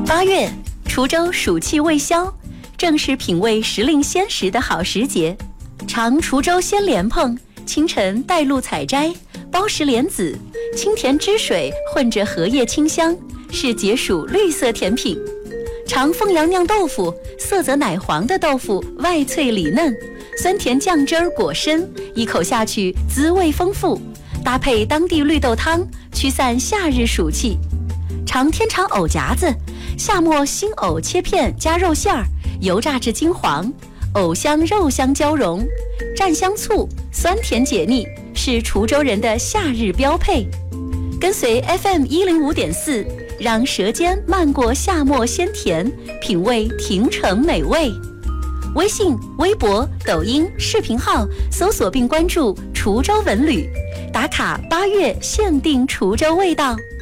8月，滁州暑气未消，正是品味时令鲜食的好时节。尝滁州鲜莲蓬，清晨带露采摘，包实莲子，清甜汁水混着荷叶清香，是解暑绿色甜品。尝凤阳酿豆腐，色泽奶黄的豆腐外脆里嫩，酸甜酱汁儿果深，一口下去滋味丰富，搭配当地绿豆汤，驱散夏日暑气。尝天长藕夹子，夏末新藕切片加肉馅儿，油炸至金黄，藕香肉香交融，蘸香醋，酸甜解腻，是滁州人的夏日标配。跟随 FM105.4，让舌尖漫过夏末鲜甜，品味亭城美味。微信、微博、抖音视频号搜索并关注滁州文旅，打卡8月限定滁州味道。